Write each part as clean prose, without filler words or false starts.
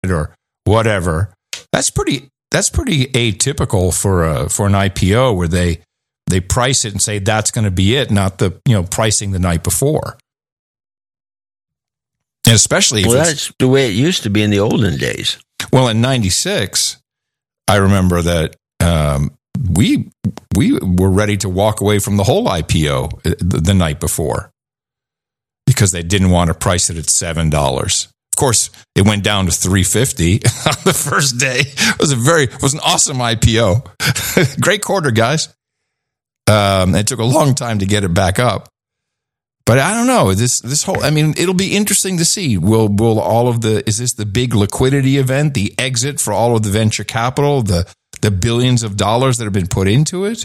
or whatever. That's pretty atypical for an IPO where they price it and say that's going to be it, not the pricing the night before. And especially if that's the way it used to be in the olden days. Well, in '96, I remember that we were ready to walk away from the whole IPO the night before because they didn't want to price it at $7. Of course, it went down to $3.50 on the first day. It was an awesome IPO. Great quarter, guys. It took a long time to get it back up. But I don't know, this whole, it'll be interesting to see. Is this the big liquidity event, the exit for all of the venture capital, the billions of dollars that have been put into it?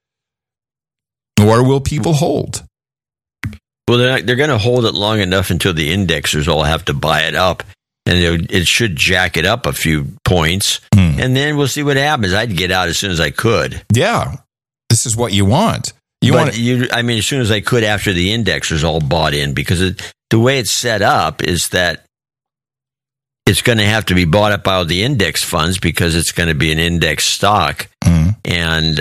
Or will people hold? Well, they're going to hold it long enough until the indexers all have to buy it up. And it should jack it up a few points. And then we'll see what happens. I'd get out as soon as I could. Yeah. This is what you want. As soon as I could after the indexers all bought in, because the way it's set up is that it's going to have to be bought up by all the index funds because it's going to be an index stock. And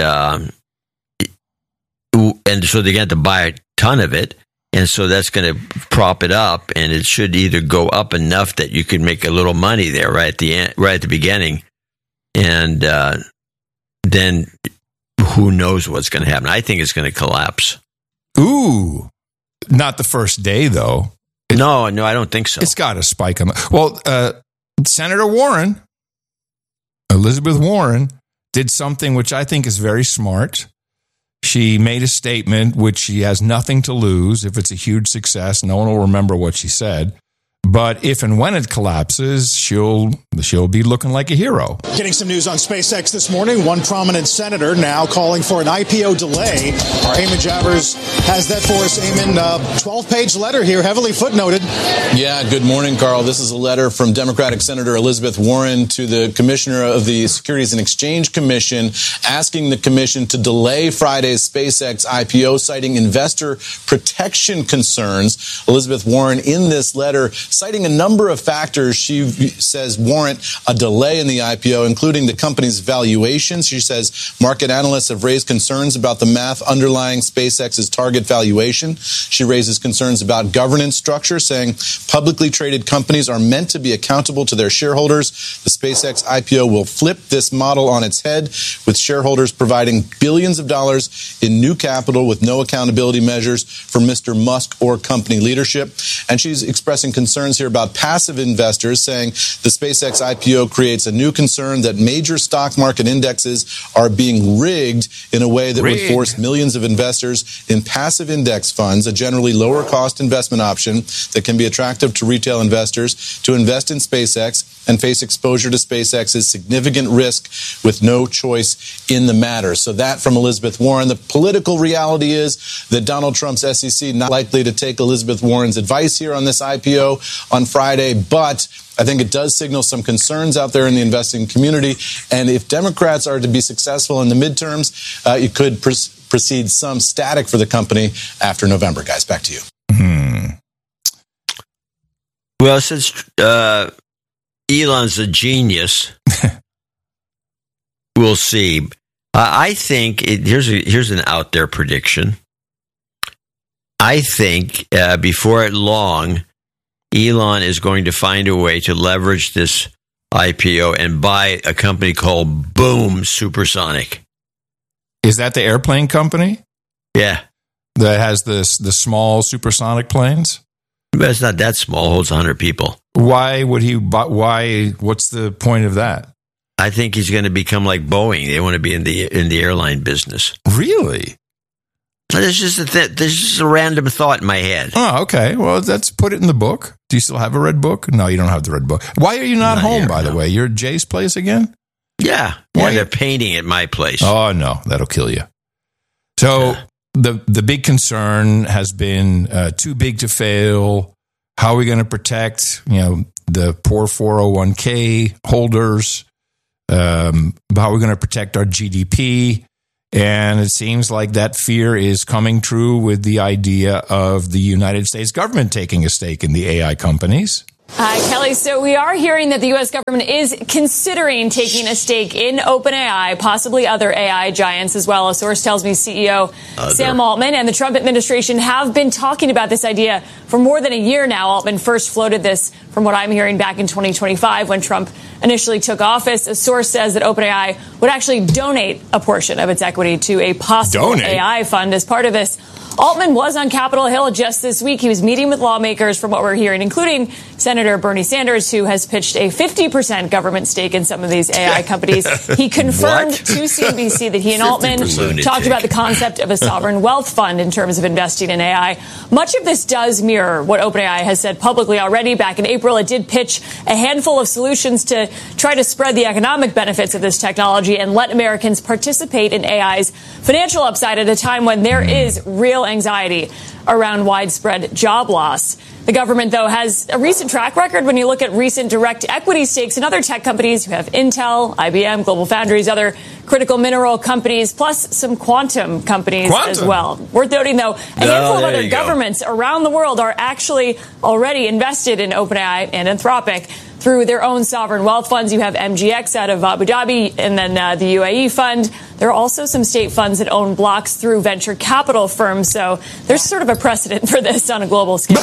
so they got to buy a ton of it. And so that's going to prop it up, and it should either go up enough that you can make a little money there right at the end, right at the beginning, and then who knows what's going to happen. I think it's going to collapse. Ooh, not the first day, though. No, I don't think so. It's got to spike on. Well, Senator Warren, Elizabeth Warren, did something which I think is very smart. She made a statement which she has nothing to lose. If it's a huge success, no one will remember what she said. But if and when it collapses, she'll be looking like a hero. Getting some news on SpaceX this morning. One prominent senator now calling for an IPO delay. Our Eamon Javers has that for us. Eamon, 12-page letter here, heavily footnoted. Yeah, good morning, Carl. This is a letter from Democratic Senator Elizabeth Warren to the Commissioner of the Securities and Exchange Commission, asking the commission to delay Friday's SpaceX IPO, citing investor protection concerns. Elizabeth Warren, in this letter, citing a number of factors she says warrant a delay in the IPO, including the company's valuations. She says market analysts have raised concerns about the math underlying SpaceX's target valuation. She raises concerns about governance structure, saying publicly traded companies are meant to be accountable to their shareholders. The SpaceX IPO will flip this model on its head, with shareholders providing billions of dollars in new capital with no accountability measures for Mr. Musk or company leadership. And she's expressing concerns here about passive investors, saying the SpaceX IPO creates a new concern that major stock market indexes are being rigged in a way that would force millions of investors in passive index funds, a generally lower cost investment option that can be attractive to retail investors, to invest in SpaceX and face exposure to SpaceX's significant risk with no choice in the matter. So that from Elizabeth Warren. The political reality is that Donald Trump's SEC not likely to take Elizabeth Warren's advice here on this IPO on Friday, but I think it does signal some concerns out there in the investing community. And if Democrats are to be successful in the midterms, it could precede some static for the company after November. Guys, back to you. Well, since Elon's a genius, we'll see. I think here's an out there prediction. I think before long, Elon is going to find a way to leverage this IPO and buy a company called Boom Supersonic. Is that the airplane company? Yeah. That has the small supersonic planes? But it's not that small. It holds 100 people. Why would he? Why? What's the point of that? I think he's going to become like Boeing. They want to be in the airline business. Really? There's just a random thought in my head. Oh, okay. Well, let's put it in the book. Do you still have a red book? No, you don't have the red book. Why are you not home, here, by the way? You're at Jay's place again? Yeah. Yeah, they're painting at my place. Oh, no. That'll kill you. So the big concern has been too big to fail. How are we going to protect, the poor 401k holders? How are we going to protect our GDP? And it seems like that fear is coming true with the idea of the United States government taking a stake in the AI companies. Hi, Kelly. So we are hearing that the U.S. government is considering taking a stake in OpenAI, possibly other AI giants as well. A source tells me CEO Sam Altman and the Trump administration have been talking about this idea for more than a year now. Altman first floated this, from what I'm hearing, back in 2025 when Trump initially took office. A source says that OpenAI would actually donate a portion of its equity to a possible AI fund as part of this. Altman was on Capitol Hill just this week. He was meeting with lawmakers, from what we're hearing, including Senator Bernie Sanders, who has pitched a 50% government stake in some of these AI companies. He confirmed to CNBC that he and Altman talked about the concept of a sovereign wealth fund in terms of investing in AI. Much of this does mirror what OpenAI has said publicly already. Back in April, it did pitch a handful of solutions to try to spread the economic benefits of this technology and let Americans participate in AI's financial upside at a time when there is real anxiety around widespread job loss. The government, though, has a recent track record when you look at recent direct equity stakes in other tech companies. You have Intel, IBM, Global Foundries, other critical mineral companies, plus some quantum companies as well. Worth noting, though, a handful of other governments around the world are actually already invested in OpenAI and Anthropic through their own sovereign wealth funds. You have MGX out of Abu Dhabi and then the UAE fund. There are also some state funds that own blocks through venture capital firms. So there's sort of a precedent for this on a global scale.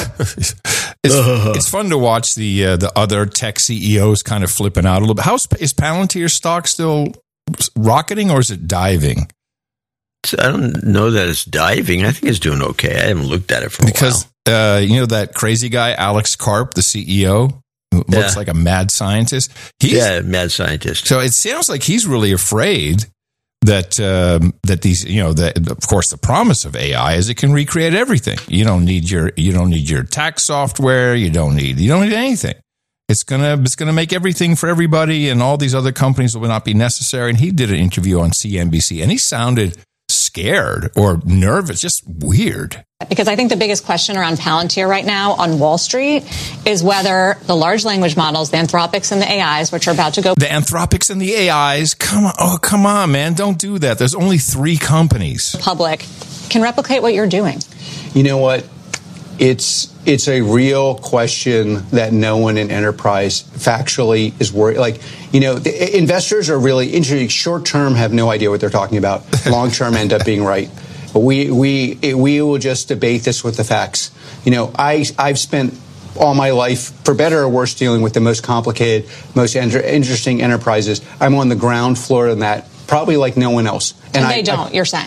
It's fun to watch the other tech CEOs kind of flipping out a little bit. Is Palantir stock still rocketing or is it diving? I don't know that it's diving. I think it's doing okay. I haven't looked at it for a while. Because, that crazy guy, Alex Karp, the CEO, looks like a mad scientist. Mad scientist. So it sounds like he's really afraid that these, that of course the promise of AI is it can recreate everything. You don't need your tax software. You don't need anything. It's gonna make everything for everybody, and all these other companies will not be necessary. And he did an interview on CNBC, and he sounded scared or nervous, just weird. Because I think the biggest question around Palantir right now on Wall Street is whether the large language models, the Anthropics and the AIs, which are about to go... The Anthropics and the AIs, come on, man, don't do that. There's only 3 companies. ...public can replicate what you're doing. You know what? It's a real question that no one in enterprise factually is worried. The investors are really interested. Short term have no idea what they're talking about. Long term end up being right. But we will just debate this with the facts. I've spent all my life, for better or worse, dealing with the most complicated, most interesting enterprises. I'm on the ground floor of that, probably like no one else. And you're saying?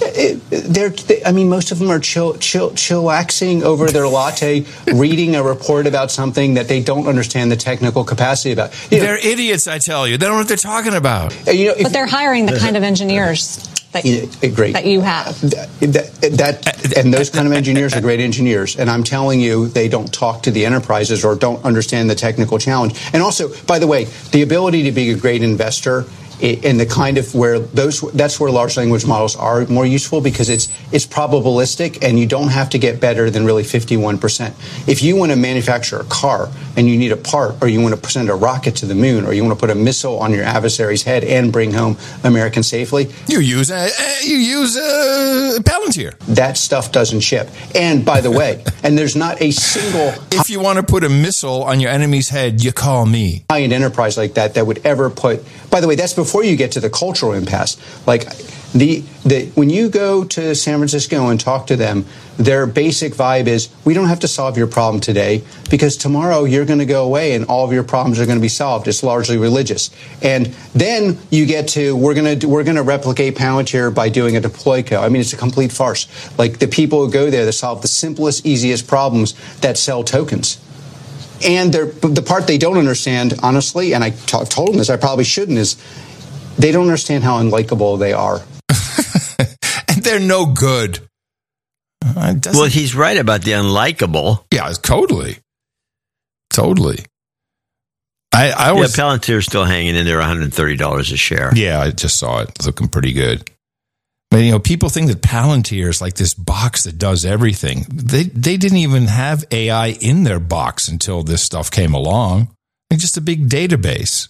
Most of them are chillaxing over their latte, reading a report about something that they don't understand the technical capacity about. They're idiots, I tell you. They don't know what they're talking about. But they're hiring the kind of engineers that you have. And those kind of engineers are great engineers. And I'm telling you, they don't talk to the enterprises or don't understand the technical challenge. And also, by the way, the ability to be a great investor in the kind of that's where large language models are more useful, because it's probabilistic and you don't have to get better than really 51%. If you want to manufacture a car and you need a part, or you want to send a rocket to the moon, or you want to put a missile on your adversary's head and bring home Americans safely, you use Palantir. That stuff doesn't ship. And by the way, and there's not a single... If you want to put a missile on your enemy's head, you call me. ...giant enterprise like that would ever put... By the way, that's before you get to the cultural impasse. When you go to San Francisco and talk to them, their basic vibe is, we don't have to solve your problem today, because tomorrow you're going to go away and all of your problems are going to be solved. It's largely religious. And then you get to, we're going to replicate Palantir by doing a deploy co. It's a complete farce. The people who go there, they solve the simplest, easiest problems that sell tokens. And the part they don't understand, honestly, and I told them this, I probably shouldn't, is they don't understand how unlikable they are. And they're no good. Well, he's right about the unlikable. Yeah, totally. Palantir's still hanging in there, $130 a share. Yeah, I just saw it. It's looking pretty good. But, people think that Palantir is like this box that does everything. They didn't even have AI in their box until this stuff came along. It's just a big database.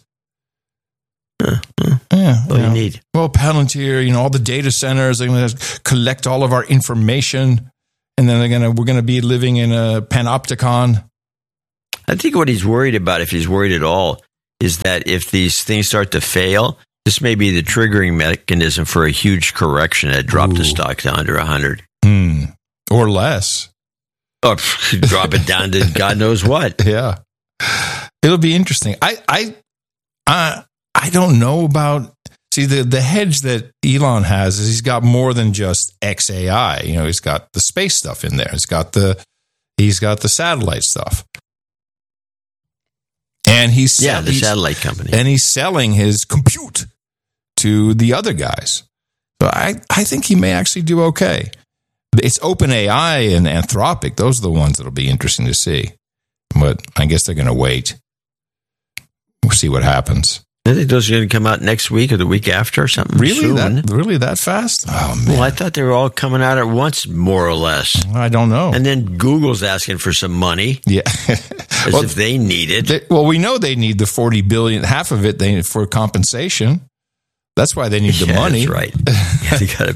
You need. Well, Palantir, all the data centers, they're going to collect all of our information, and then we're going to be living in a panopticon. I think what he's worried about, if he's worried at all, is that if these things start to fail, this may be the triggering mechanism for a huge correction that dropped the stock to under 100. Or less. Or drop it down to God knows what. Yeah. It'll be interesting. I don't know about... See, the hedge that Elon has is he's got more than just XAI. You know, he's got the space stuff in there. He's got the satellite stuff. And the satellite company. And he's selling his compute to the other guys. So I think he may actually do okay. It's OpenAI and Anthropic. Those are the ones that'll be interesting to see. But I guess they're going to wait. We'll see what happens. I think those are going to come out next week or the week after or something. Really? That fast? Oh, man. Well, I thought they were all coming out at once, more or less. I don't know. And then Google's asking for some money. Yeah. If they need it. We know they need the $40 billion, half of it they need for compensation. That's why they need the money. That's right. They got to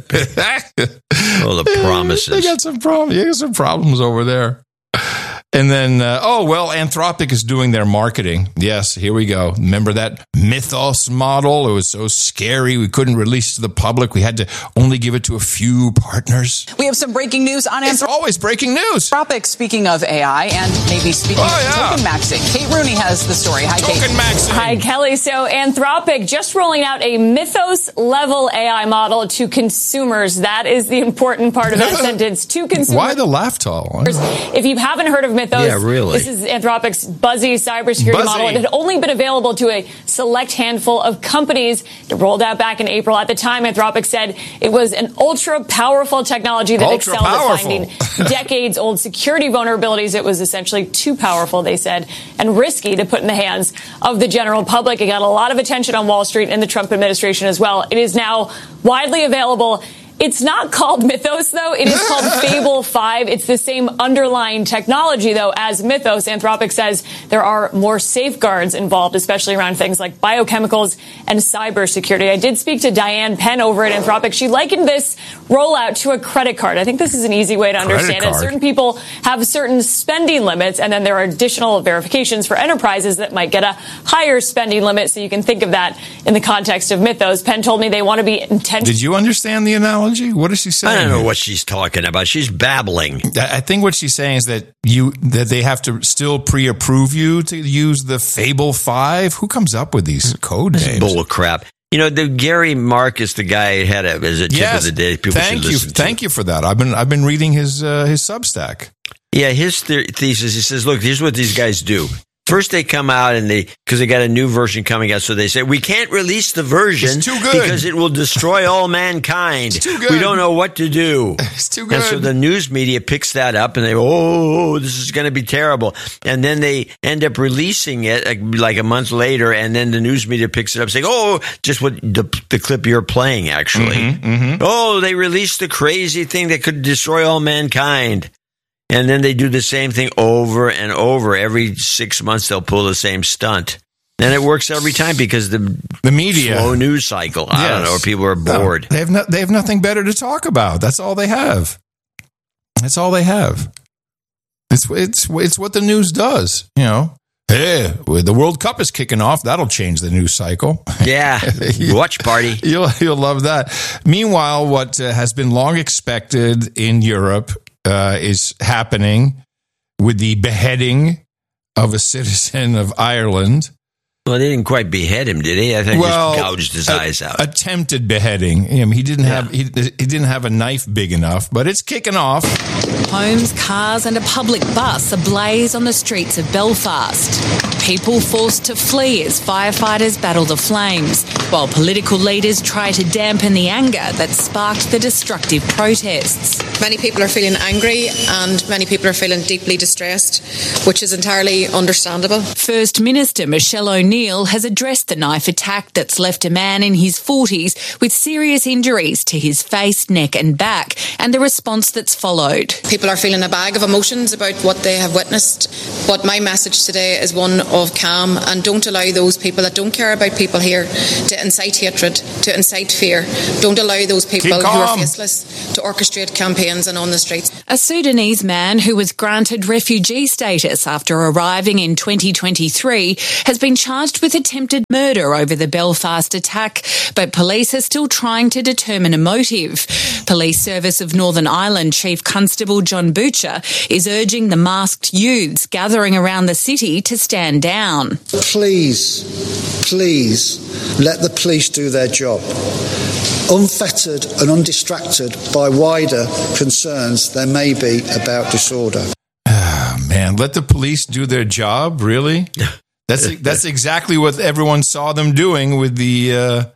pay. All the promises. They got some problems. You got some problems over there. And then, Anthropic is doing their marketing. Yes, here we go. Remember that Mythos model? It was so scary. We couldn't release it to the public. We had to only give it to a few partners. We have some breaking news on It's always breaking news. Anthropic, speaking of AI and maybe speaking of token maxing. Kate Rooney has the story. Hi, Kate. Token maxing. Hi, Kelly. So Anthropic just rolling out a Mythos-level AI model to consumers. That is the important part of that sentence. To consumers. Why the laugh tall? If you haven't heard of Mythos, really. This is Anthropic's buzzy cybersecurity model. It had only been available to a select handful of companies. It rolled out back in April. At the time, Anthropic said it was an ultra-powerful technology that excelled at finding decades-old security vulnerabilities. It was essentially too powerful, they said, and risky to put in the hands of the general public. It got a lot of attention on Wall Street and the Trump administration as well. It is now widely available. It's not called Mythos, though. It is called Fable 5. It's the same underlying technology, though, as Mythos. Anthropic says there are more safeguards involved, especially around things like biochemicals and cybersecurity. I did speak to Diane Penn over at Anthropic. She likened this rollout to a credit card. I think this is an easy way to understand it. Certain people have certain spending limits, and then there are additional verifications for enterprises that might get a higher spending limit. So you can think of that in the context of Mythos. Penn told me they want to be intentional. Did you understand the analogy? What is she saying? I don't know what she's talking about. She's babbling. I think what she's saying is that they have to still pre-approve you to use the Fable 5. Who comes up with these code names? Bull crap. You know, the Gary Marcus, the guy had as a tip of the day. People should listen to. Thank you for that. I've been reading his Substack. Yeah, his thesis. He says, look, here's what these guys do. First, they come out because they got a new version coming out, so they say, we can't release the version because it will destroy all mankind. It's too good. We don't know what to do. It's too good. And so the news media picks that up and they go, this is going to be terrible. And then they end up releasing it like a month later, and then the news media picks it up saying, just what the clip you're playing, actually. Mm-hmm. They released the crazy thing that could destroy all mankind. And then they do the same thing over and over. Every 6 months, they'll pull the same stunt. And it works every time because the media, slow news cycle. I don't know, people are bored. No, they have nothing better to talk about. That's all they have. That's all they have. It's what the news does, you know. Hey, the World Cup is kicking off. That'll change the news cycle. Yeah, watch party. You'll love that. Meanwhile, what has been long expected in Europe is happening with the beheading of a citizen of Ireland. Well, they didn't quite behead him, did he? I think just gouged his eyes out. Attempted beheading. He didn't have a knife big enough, but it's kicking off. Homes, cars, and a public bus ablaze on the streets of Belfast. People forced to flee as firefighters battle the flames, while political leaders try to dampen the anger that sparked the destructive protests. Many people are feeling angry and many people are feeling deeply distressed, which is entirely understandable. First Minister Michelle O'Neill has addressed the knife attack that's left a man in his 40s with serious injuries to his face, neck and back, and the response that's followed. People are feeling a bag of emotions about what they have witnessed, but my message today is one of calm, and don't allow those people that don't care about people here to incite hatred, to incite fear. Don't allow those people who are faceless to orchestrate campaigns and on the streets. A Sudanese man who was granted refugee status after arriving in 2023 has been charged with attempted murder over the Belfast attack, but police are still trying to determine a motive. Police Service of Northern Ireland Chief Constable John Butcher is urging the masked youths gathering around the city to stand down. Please let the police do their job. Unfettered and undistracted by wider concerns there may be about disorder. Man, let the police do their job? Really? That's exactly what everyone saw them doing with the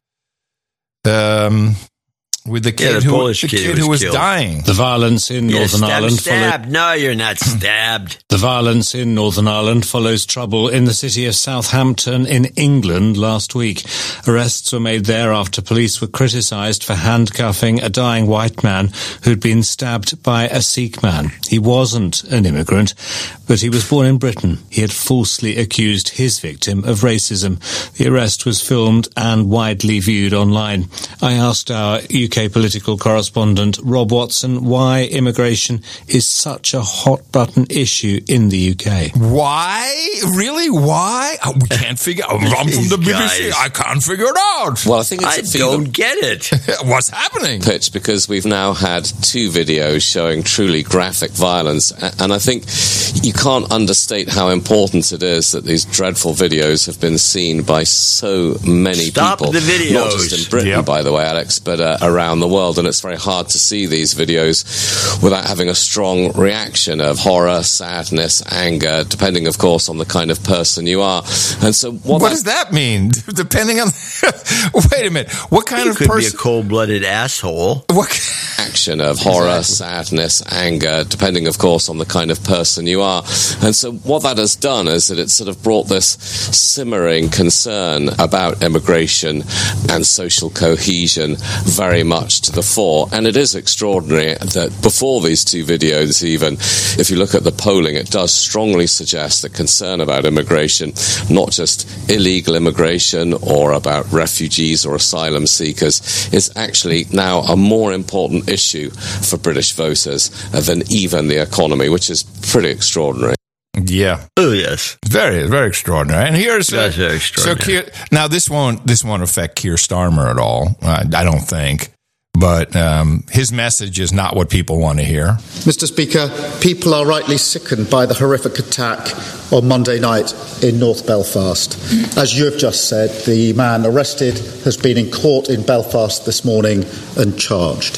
kid who was dying. The violence in Northern Ireland stabbed. No, you're not stabbed. The violence in Northern Ireland follows trouble in the city of Southampton in England last week. Arrests were made there after police were criticised for handcuffing a dying white man who'd been stabbed by a Sikh man. He wasn't an immigrant, but he was born in Britain. He had falsely accused his victim of racism. The arrest was filmed and widely viewed online. I asked our UK political correspondent Rob Watson why immigration is such a hot-button issue in the UK. Why? Really? Why? We can't figure out. I'm from the BBC. I can't figure it out. Well, I think it's I don't get it. What's happening? Pitch, because we've now had 2 videos showing truly graphic violence, and I think you can't understate how important it is that these dreadful videos have been seen by so many people. The videos. Not just in Britain, by the way, Alex, but around the world, and it's very hard to see these videos without having a strong reaction of horror, sadness, anger, depending, of course, on the kind of person you are. And so, what does that mean? Depending on, wait a minute, what kind of person? Could be a cold-blooded asshole. What action of horror, sadness, anger, depending, of course, on the kind of person you are. And so, what that has done is that it's sort of brought this simmering concern about immigration and social cohesion very much to the fore. And it is extraordinary that before these 2 videos, even if you look at the polling, it does strongly suggest that concern about immigration, not just illegal immigration or about refugees or asylum seekers, is actually now a more important issue for British voters than even the economy, which is pretty extraordinary. Yeah. Oh yes. Very, very extraordinary. And here's that's very extraordinary. So now this won't affect Keir Starmer at all. I don't think. But his message is not what people want to hear. Mr. Speaker, people are rightly sickened by the horrific attack on Monday night in North Belfast. As you have just said, the man arrested has been in court in Belfast this morning and charged.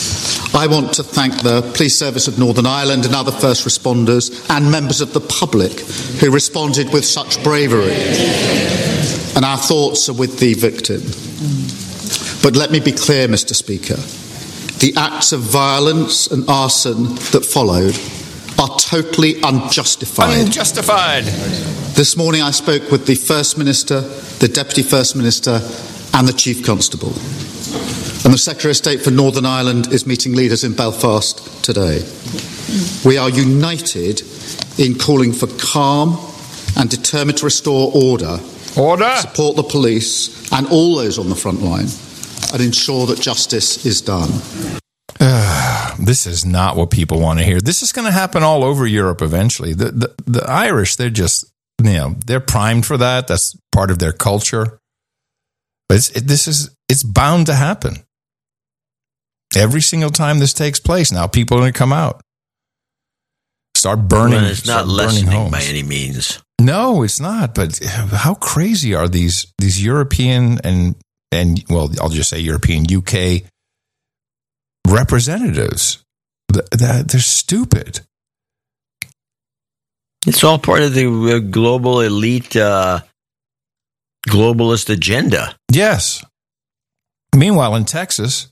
I want to thank the Police Service of Northern Ireland and other first responders and members of the public who responded with such bravery. And our thoughts are with the victim. But let me be clear, Mr. Speaker. The acts of violence and arson that followed are totally unjustified. Unjustified. This morning I spoke with the First Minister, the Deputy First Minister and the Chief Constable. And the Secretary of State for Northern Ireland is meeting leaders in Belfast today. We are united in calling for calm and determined to restore order, support the police and all those on the front line, and ensure that justice is done. This is not what people want to hear. This is going to happen all over Europe eventually. The Irish, they're just, they're primed for that. That's part of their culture. But it's bound to happen. Every single time this takes place, now people are going to come out. Start burning. Well, it's not lessening by any means. No, it's not. But how crazy are these European and well, I'll just say European UK representatives? They're stupid. It's all part of the global elite globalist agenda. Yes. Meanwhile, in Texas,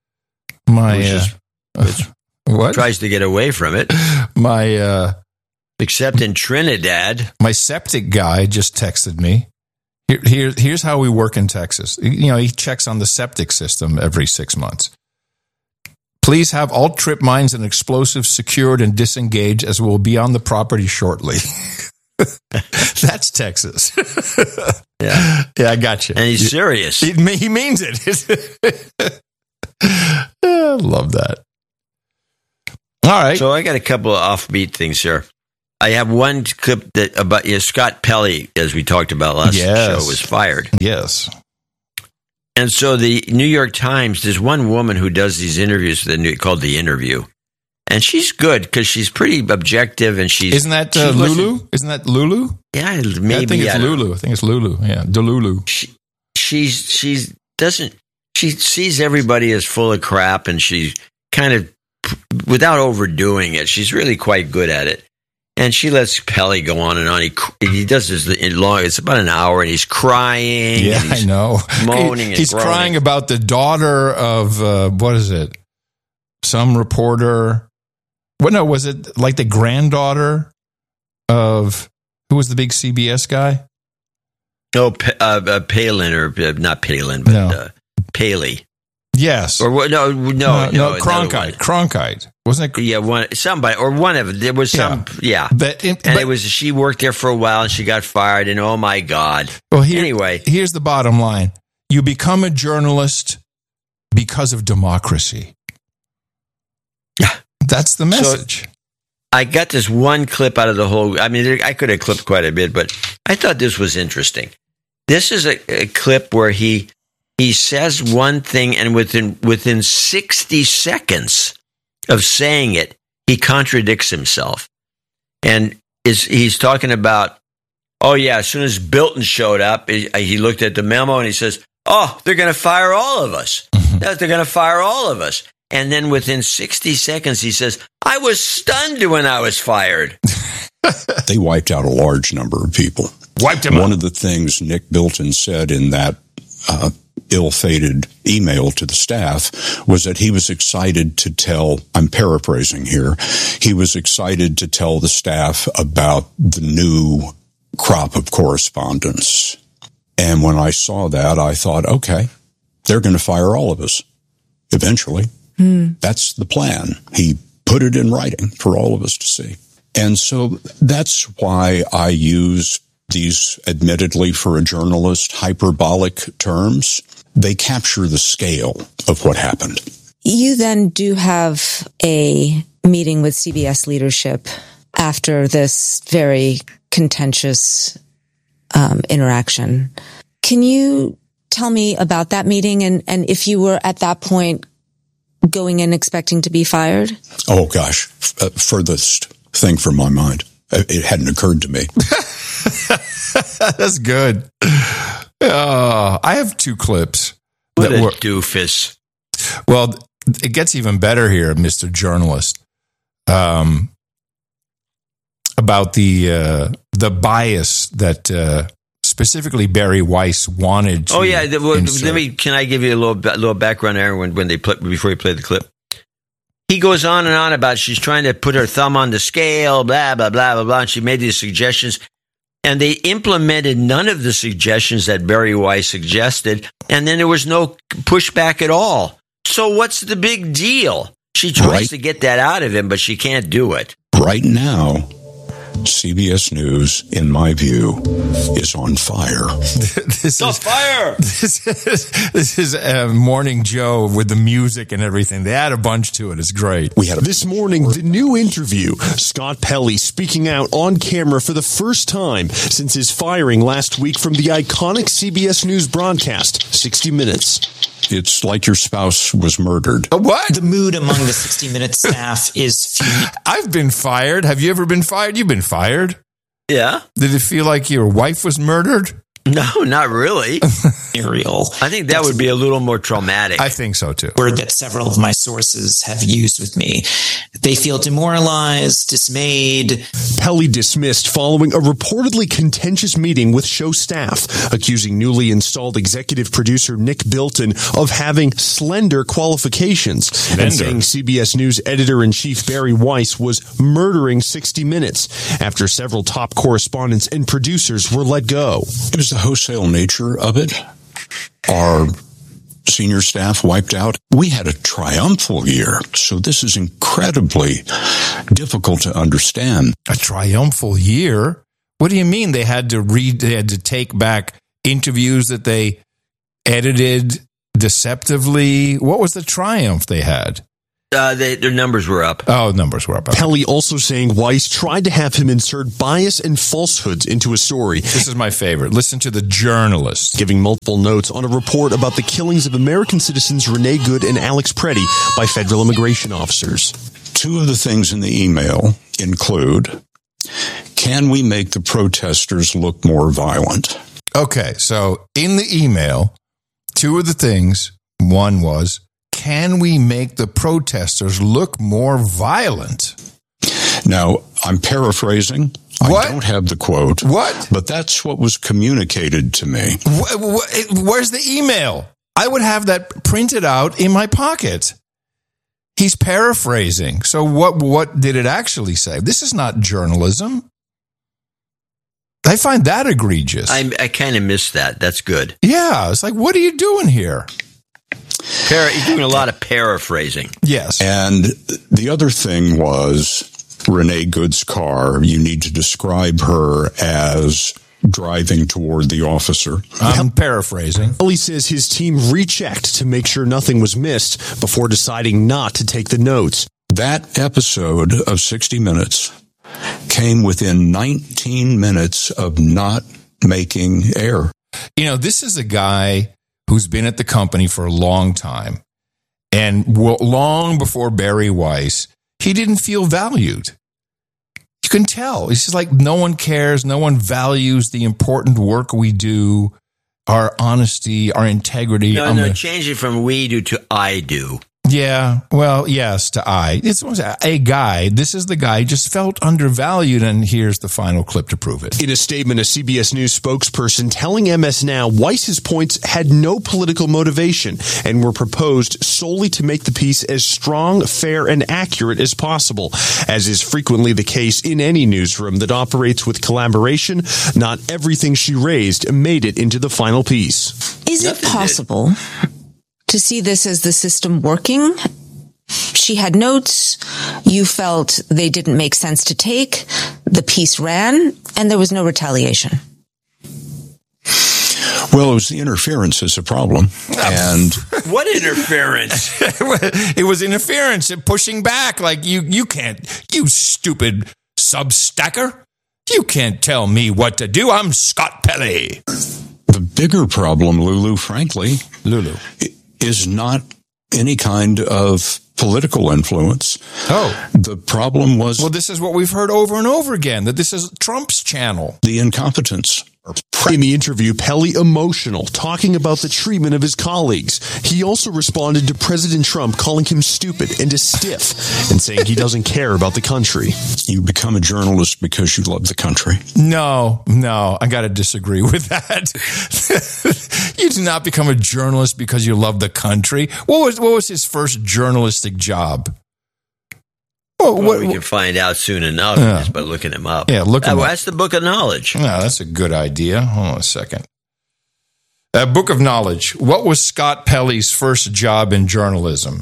what tries to get away from it. Except in Trinidad, my septic guy just texted me. Here's how we work in Texas. He checks on the septic system every 6 months. Please have all trip mines and explosives secured and disengaged, as we'll be on the property shortly. That's Texas. Yeah. Yeah, I got you. And he's serious. He means it. I love that. All right. So I got a couple of offbeat things here. I have one clip that about Scott Pelley, as we talked about last show, was fired. Yes. And so the New York Times, there's one woman who does these interviews called The Interview. And she's good because she's pretty objective and she's... Isn't that Lulu? Isn't that Lulu? Yeah, maybe. I think it's Lulu. I think it's Lulu. Yeah, Delulu. She sees everybody as full of crap and she's kind of, without overdoing it, she's really quite good at it. And she lets Pelley go on and on. He does this long. It's about an hour, and he's crying. Yeah, and he's I know. Moaning. He's and groaning. crying about the daughter of what is it? Some reporter. What? No, was it like the granddaughter of who was the big CBS guy? No, Palin or not Palin, but Paley. Yes. Or no, Cronkite. Cronkite. Wasn't it? Yeah, somebody or one of it. There was some. Yeah. But it was. She worked there for a while and she got fired. And oh my God. Well, anyway, here's the bottom line: you become a journalist because of democracy. Yeah, that's the message. So, I got this one clip out of the whole. I mean, I could have clipped quite a bit, but I thought this was interesting. This is a clip where he says one thing, and within 60 seconds of saying it, he contradicts himself. And he's talking about, oh yeah, as soon as Bilton showed up, he looked at the memo and he says, oh, they're going to fire all of us. They're going to fire all of us. And then within 60 seconds, he says, I was stunned when I was fired. They wiped out a large number of people. Wiped them out. One of the things Nick Bilton said in that ill-fated email to the staff was that he was excited to tell, I'm paraphrasing here, he was excited to tell the staff about the new crop of correspondence. And when I saw that, I thought, okay, they're going to fire all of us eventually. That's the plan. He put it in writing for all of us to see. And so that's why I use these, admittedly for a journalist, hyperbolic terms. They capture the scale of what happened. You then do have a meeting with CBS leadership after this very contentious interaction. Can you tell me about that meeting and if you were at that point going in expecting to be fired? Oh, gosh. Furthest thing from my mind. It hadn't occurred to me. That's good. I have two clips. What a doofus. Well, it gets even better here, Mr. Journalist. About the bias that specifically Barry Weiss wanted to. Oh yeah, can I give you a little background, Aaron? Before you play the clip, he goes on and on about she's trying to put her thumb on the scale, blah blah blah blah blah, and she made these suggestions, and they implemented none of the suggestions that Barry Weiss suggested, and then there was no pushback at all. So what's the big deal? She tries to get that out of him, but she can't do it. Right now, CBS News, in my view, is on fire. This is Morning Joe with the music and everything. They add a bunch to it. It's great. This morning, the new interview. Scott Pelley speaking out on camera for the first time since his firing last week from the iconic CBS News broadcast, 60 Minutes. It's like your spouse was murdered. What? The mood among the 60 Minutes staff is fuming. I've been fired. Have you ever been fired? You've been fired. Yeah. Did it feel like your wife was murdered? No, not really. Ariel. I think that would be a little more traumatic. I think so too. Word that several of my sources have used with me. They feel demoralized, dismayed. Pelley dismissed following a reportedly contentious meeting with show staff, accusing newly installed executive producer Nick Bilton of having slender qualifications, and saying CBS News editor-in-chief Barry Weiss was murdering 60 Minutes after several top correspondents and producers were let go. It was the wholesale nature of it. Our senior staff wiped out. We had a triumphal year, so this is incredibly difficult to understand. A triumphal year? What do you mean they had to read? They had to take back interviews that they edited deceptively? What was the triumph they had? Their numbers were up. Oh, numbers were up. Pelley also saying Weiss tried to have him insert bias and falsehoods into a story. This is my favorite. Listen to the journalist. Giving multiple notes on a report about the killings of American citizens Renee Good and Alex Preddy by federal immigration officers. Two of the things in the email include, can we make the protesters look more violent? Okay, so in the email, two of the things, one was, can we make the protesters look more violent? Now, I'm paraphrasing. What? I don't have the quote. What? But that's what was communicated to me. Where's the email? I would have that printed out in my pocket. He's paraphrasing. So what did it actually say? This is not journalism. I find that egregious. I kind of missed that. That's good. Yeah, it's like, what are you doing here? He's doing a lot of paraphrasing. Yes. And the other thing was Renee Good's car. You need to describe her as driving toward the officer. I'm paraphrasing. Pelley says his team rechecked to make sure nothing was missed before deciding not to take the notes. That episode of 60 Minutes came within 19 minutes of not making air. You know, this is a guy who's been at the company for a long time. And long before Barry Weiss, he didn't feel valued. You can tell. It's just like no one cares. No one values the important work we do, our honesty, our integrity. No, change it from we do to I do. Yeah, well, yes, to I. It's a guy. This is the guy who just felt undervalued, and here's the final clip to prove it. In a statement, a CBS News spokesperson telling MS Now Weiss's points had no political motivation and were proposed solely to make the piece as strong, fair, and accurate as possible. As is frequently the case in any newsroom that operates with collaboration, not everything she raised made it into the final piece. Is it possible to see this as the system working? She had notes. You felt they didn't make sense to take. The piece ran, and there was no retaliation. Well, it was the interference is a problem. And what interference? It was interference and pushing back. Like, you can't, you stupid substacker. You can't tell me what to do. I'm Scott Pelley. The bigger problem, Lulu, frankly, is not any kind of political influence. Oh. The problem was... Well, this is what we've heard over and over again, that this is Trump's channel. The incompetence. In the interview, Pelley emotional, talking about the treatment of his colleagues. He also responded to President Trump calling him stupid and a stiff and saying he doesn't care about the country. You become a journalist because you love the country. No, I got to disagree with that. You do not become a journalist because you love the country. What was his first journalistic job? Well, we can find out soon enough just by looking him up. Yeah, look him up. That's the Book of Knowledge. No, that's a good idea. Hold on a second. Book of Knowledge. What was Scott Pelley's first job in journalism?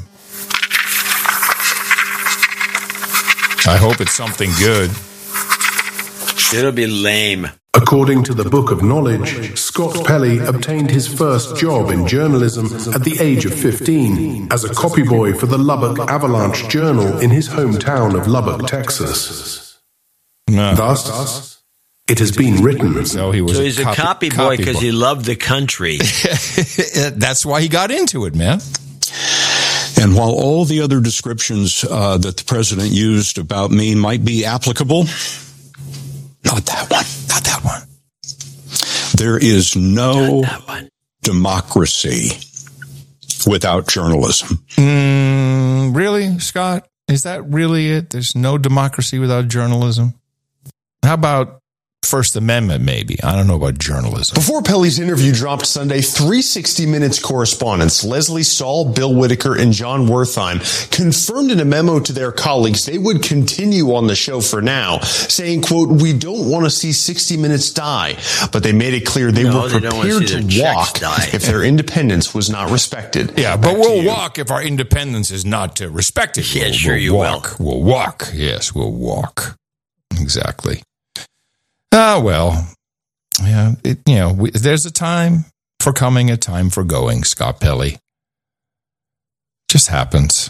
I hope it's something good. It'll be lame. According to the Book of Knowledge, Scott Pelley obtained his first job in journalism at the age of 15 as a copyboy for the Lubbock Avalanche Journal in his hometown of Lubbock, Texas. Thus, it has been written. So he's a copy boy because he loved the country. That's why he got into it, man. And while all the other descriptions that the president used about me might be applicable, not that one. Not that one. There is no democracy without journalism. Really, Scott? Is that really it? There's no democracy without journalism? How about First Amendment, maybe? I don't know about journalism. Before Pelley's interview dropped Sunday, 360 Minutes correspondents Leslie Stahl, Bill Whitaker, and John Wertheim confirmed in a memo to their colleagues they would continue on the show for now, saying, quote, "We don't want to see 60 Minutes die." But they made it clear they were prepared to walk if their independence was not respected. Yeah, but we'll walk if our independence is not respected. Yeah, sure you will. We'll walk. Yes, we'll walk. Exactly. Well, yeah, there's a time for coming, a time for going, Scott Pelley. Just happens.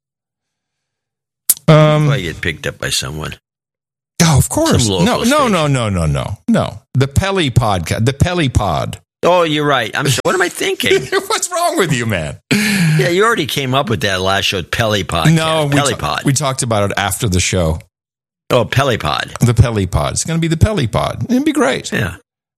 I get picked up by someone. Oh, of course. No. The Pelley podcast, the Pelley pod. Oh, you're right. I'm sorry. What am I thinking? What's wrong with you, man? Yeah, you already came up with that last show, Pelley podcast. No, Pod. We talked about it after the show. Oh, Pelley pod. The Pelley pod. It's going to be the Pelley pod. It'd be great. Yeah.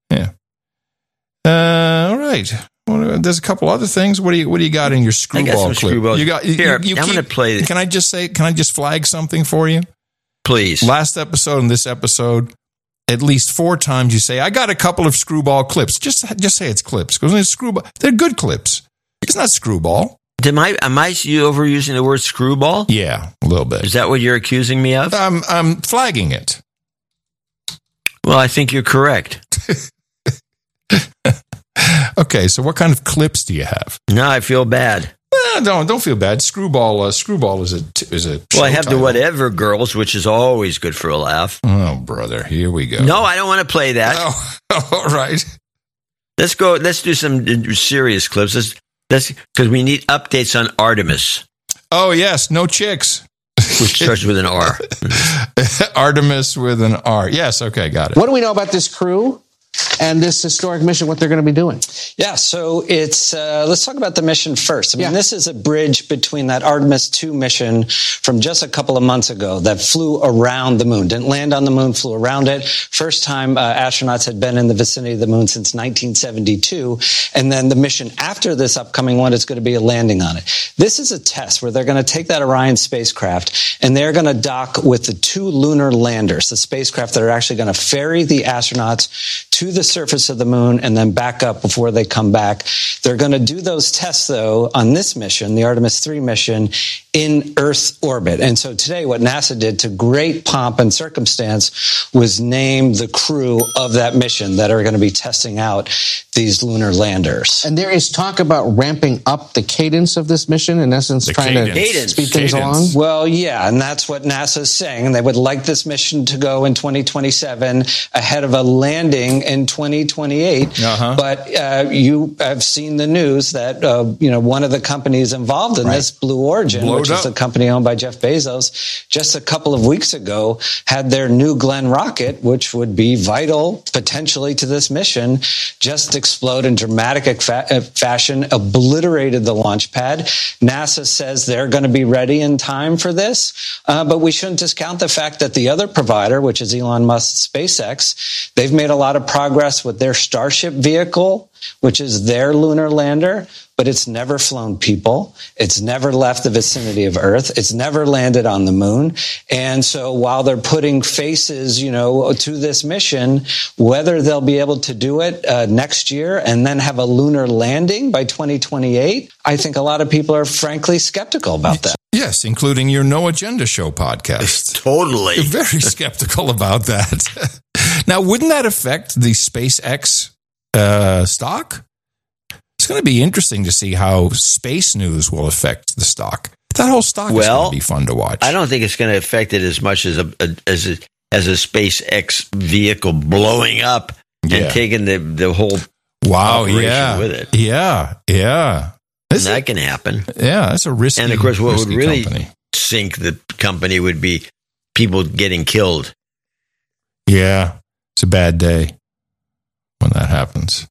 All right. Well, there's a couple other things. What do you got in your screwball clip? I'm going to play this. Can I just flag something for you? Please. Last episode and this episode, at least 4 times you say, I got a couple of screwball clips. Just say it's clips. Because it's screwball. They're good clips. It's not screwball. Am I overusing the word screwball? Yeah, a little bit. Is that what you're accusing me of? I'm flagging it. Well, I think you're correct. Okay, so what kind of clips do you have? No, I feel bad. Don't feel bad. Screwball is a. Well, I have the Whatever Girls, which is always good for a laugh. Oh, brother, here we go. No, I don't want to play that. Oh, all right. Let's go. Let's do some serious clips. Let's because we need updates on Artemis. Oh yes, no chicks. Which starts with an R. Artemis with an R. Yes. Okay, got it. What do we know about this crew and this historic mission, what they're going to be doing? Yeah, so it's let's talk about the mission first. I mean, this is a bridge between that Artemis 2 mission from just a couple of months ago that flew around the moon. Didn't land on the moon, flew around it. First time astronauts had been in the vicinity of the moon since 1972. And then the mission after this upcoming one is going to be a landing on it. This is a test where they're going to take that Orion spacecraft and they're going to dock with the 2 lunar landers, the spacecraft that are actually going to ferry the astronauts to the surface of the moon and then back up before they come back. They're going to do those tests, though, on this mission, the Artemis 3 mission, in Earth orbit. And so today what NASA did to great pomp and circumstance was name the crew of that mission that are going to be testing out these lunar landers. And there is talk about ramping up the cadence of this mission, in essence, trying to speed things along? Well, yeah, and that's what NASA is saying. They would like this mission to go in 2027 ahead of a landing in 2028. But you have seen the news that, one of the companies involved in this, Blue Origin, which is a company owned by Jeff Bezos, just a couple of weeks ago had their New Glenn rocket, which would be vital potentially to this mission, just explode in dramatic fashion, obliterated the launch pad. NASA says they're going to be ready in time for this, but we shouldn't discount the fact that the other provider, which is Elon Musk's SpaceX, they've made a lot of progress with their Starship vehicle, which is their lunar lander, but it's never flown people. It's never left the vicinity of Earth. It's never landed on the moon. And so while they're putting faces, to this mission, whether they'll be able to do it next year and then have a lunar landing by 2028, I think a lot of people are frankly skeptical about that. Yes, including your No Agenda Show podcast. Totally. You're very skeptical about that. Now, wouldn't that affect the SpaceX stock? It's going to be interesting to see how space news will affect the stock. That whole stock is going to be fun to watch. I don't think it's going to affect it as much as a SpaceX vehicle blowing up and taking the whole operation with it. Yeah. That can happen. Yeah, that's a risky. And of course, what would really sink the company would be people getting killed. Yeah, it's a bad day when that happens.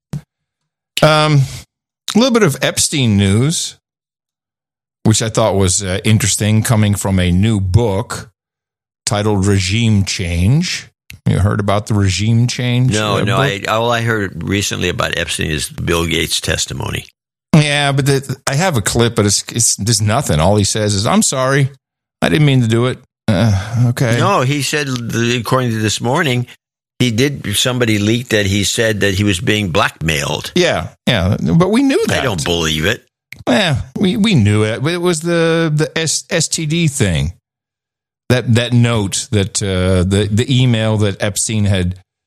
A little bit of Epstein news, which I thought was interesting, coming from a new book titled Regime Change. You heard about the regime change? No. All I heard recently about Epstein is Bill Gates' testimony. Yeah, but I have a clip, but it's just nothing. All he says is, "I'm sorry, I didn't mean to do it." Okay. No, he said, according to this morning, somebody leaked that he said that he was being blackmailed. Yeah, but we knew that. I don't believe it. Yeah, we knew it. But it was the STD thing. That note, that the email that Epstein had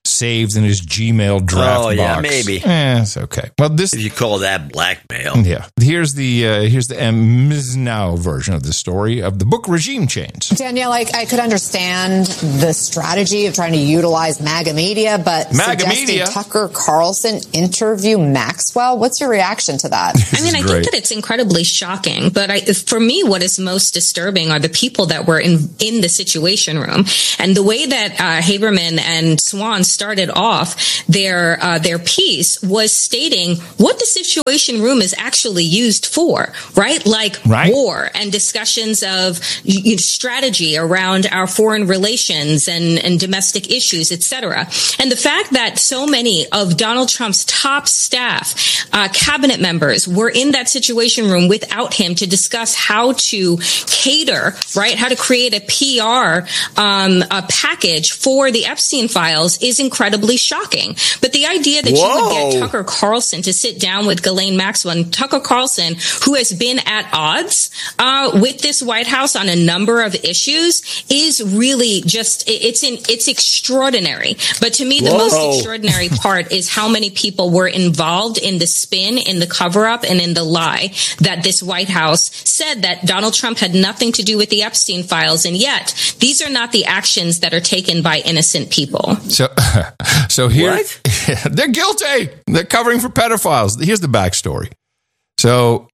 saved in his Gmail draft box. Oh, yeah, maybe. It's okay. Well, this, if you call that blackmail. Yeah. Here's the Miznow version of the story of the book Regime Change. Danielle, I could understand the strategy of trying to utilize MAGA media, but suggesting Tucker Carlson interview Maxwell, what's your reaction to that? I mean, I think that it's incredibly shocking, but for me, what is most disturbing are the people that were in the Situation Room, and the way that Haberman and Swan started off their piece was stating what the Situation Room is actually used for, right? Like war and discussions of strategy around our foreign relations and domestic issues, etc. And the fact that so many of Donald Trump's top staff, cabinet members, were in that Situation Room without him to discuss how to cater, right? How to create a PR a package for the Epstein files is incredibly shocking. But the idea that you would get Tucker Carlson to sit down with Ghislaine Maxwell, and Tucker Carlson, who has been at odds with this White House on a number of issues, is really just, it's extraordinary. But to me, the most extraordinary part is how many people were involved in the spin, in the cover-up, and in the lie that this White House said that Donald Trump had nothing to do with the Epstein files, and yet these are not the actions that are taken by innocent people. So here, they're guilty. They're covering for pedophiles. Here's the backstory. So,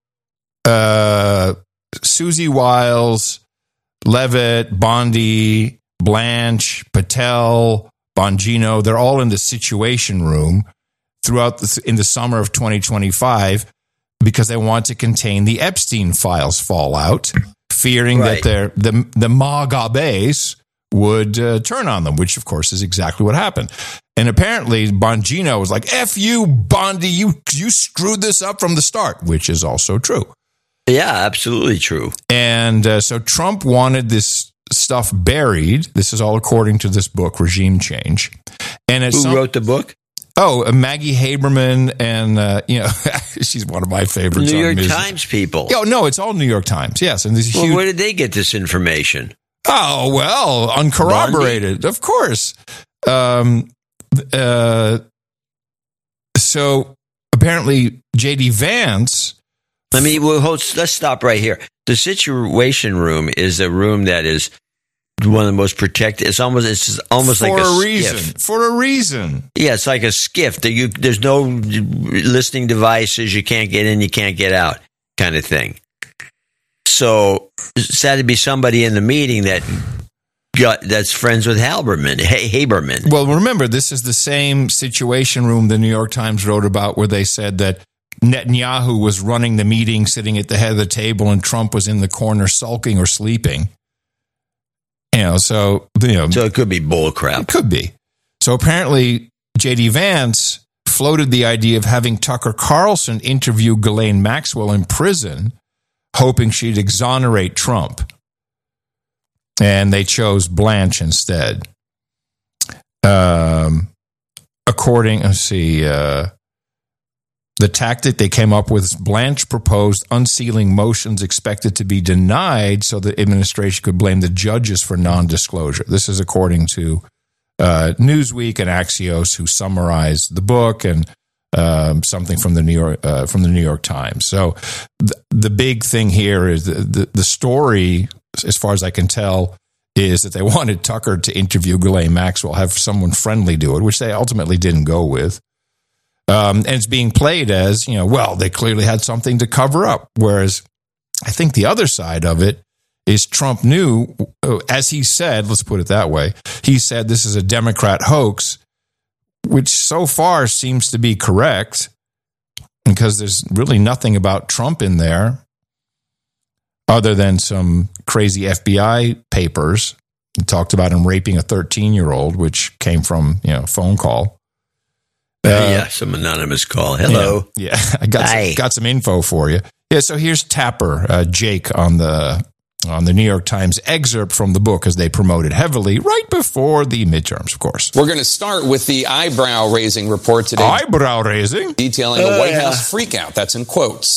Susie Wiles, Levitt, Bondi, Blanche, Patel, Bongino, they're all in the Situation Room in the summer of 2025 because they want to contain the Epstein files fallout, fearing that the MAGA base would turn on them, which of course is exactly what happened. And apparently Bongino was like, F you, Bondi, you screwed this up from the start, which is also true. Yeah, absolutely true. And so Trump wanted this stuff buried. This is all according to this book, Regime Change. And who wrote the book? Oh, Maggie Haberman, and she's one of my favorites. New York Times people. Oh, no, it's all New York Times. Yes, and there's huge. Where did they get this information? Oh, well, uncorroborated, of course. So apparently, J.D. Vance. Let's stop right here. The Situation Room is a room that is one of the most protected. It's almost like a skiff. For a reason. Yeah, it's like a skiff. There's no listening devices. You can't get in, you can't get out, kind of thing. So it's had to be somebody in the meeting that's friends with Haberman. Well, remember, this is the same Situation Room the New York Times wrote about, where they said that Netanyahu was running the meeting, sitting at the head of the table, and Trump was in the corner sulking or sleeping. So it could be bullcrap. It could be. So apparently, J.D. Vance floated the idea of having Tucker Carlson interview Ghislaine Maxwell in prison, hoping she'd exonerate Trump. And they chose Blanche instead. The tactic they came up with, Blanche proposed unsealing motions expected to be denied so the administration could blame the judges for non-disclosure. This is according to Newsweek and Axios, who summarized the book, and something from the New York Times. So the big thing here is the story, as far as I can tell, is that they wanted Tucker to interview Ghislaine Maxwell, have someone friendly do it, which they ultimately didn't go with. And it's being played as, they clearly had something to cover up. Whereas I think the other side of it is Trump knew, as he said, let's put it that way, he said this is a Democrat hoax, which so far seems to be correct, because there's really nothing about Trump in there other than some crazy FBI papers that talked about him raping a 13-year-old, which came from, a phone call. Some anonymous call. Hello. Yeah, I got some info for you. Yeah, so here's Tapper, Jake, on the New York Times excerpt from the book, as they promoted heavily right before the midterms, of course. We're going to start with the eyebrow-raising report today. Eyebrow-raising? Detailing a White House freakout. That's in quotes.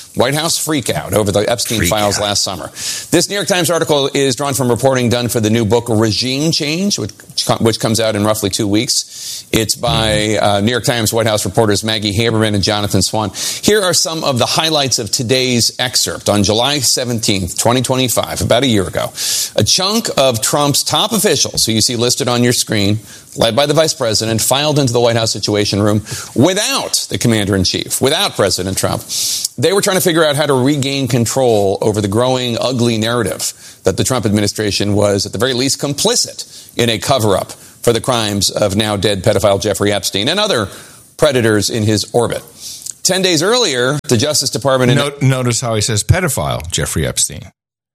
White House freakout over the Epstein files last summer. This New York Times article is drawn from reporting done for the new book Regime Change, which comes out in roughly 2 weeks. It's by New York Times White House reporters Maggie Haberman and Jonathan Swan. Here are some of the highlights of today's excerpt. On July 17th, 2025, about a year ago, a chunk of Trump's top officials, who you see listed on your screen, led by the vice president, filed into the White House Situation Room without the commander-in-chief, without President Trump. They were trying to figure out how to regain control over the growing ugly narrative that the Trump administration was, at the very least, complicit in a cover-up for the crimes of now-dead pedophile Jeffrey Epstein and other predators in his orbit. 10 days earlier, the Justice Department... Notice how he says pedophile Jeffrey Epstein.